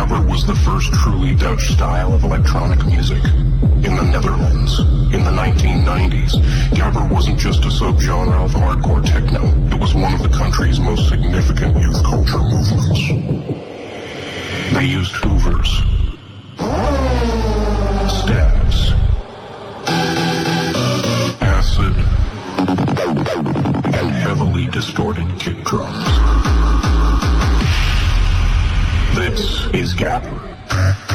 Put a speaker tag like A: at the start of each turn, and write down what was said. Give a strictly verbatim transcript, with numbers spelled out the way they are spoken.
A: Gabber was the first truly Dutch style of electronic music. In the Netherlands, in the nineteen nineties, Gabber wasn't just a subgenre of hardcore techno. It was one of the country's most significant youth culture movements. They used Hoovers, stabs, acid, and heavily distorted kick drums. This is Gabber.